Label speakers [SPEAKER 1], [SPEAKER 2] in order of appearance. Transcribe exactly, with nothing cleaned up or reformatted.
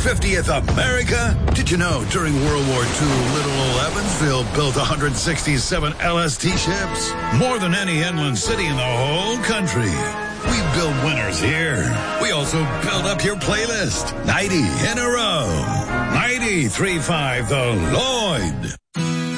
[SPEAKER 1] fiftieth America? Did you know during World War Two, little old Evansville built one hundred sixty-seven L S T ships? More than any inland city in the whole country. We build winners here. We also build up your playlist. ninety in a row. ninety-three point five The Lloyd.